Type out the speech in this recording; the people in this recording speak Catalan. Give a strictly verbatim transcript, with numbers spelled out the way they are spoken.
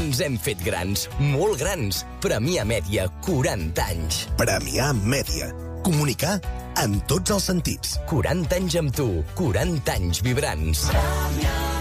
Ens hem fet grans, molt grans. Premià Mèdia, quaranta anys. Premià Mèdia. Comunicar en tots els sentits. quaranta anys amb tu, quaranta anys vibrants. Premià